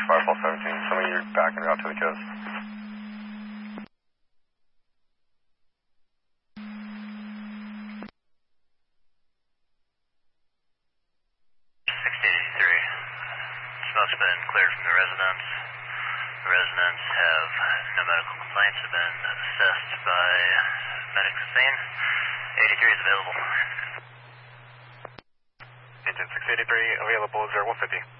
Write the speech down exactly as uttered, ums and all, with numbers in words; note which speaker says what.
Speaker 1: Firefall seventeen, some of you are back and route to the coast.
Speaker 2: six eighty-three. Smoke's been cleared from the residence. The residents have no medical complaints, have been assessed by medics at scene. eighty-three is available.
Speaker 1: Agent six eighty-three available, zero one fifty.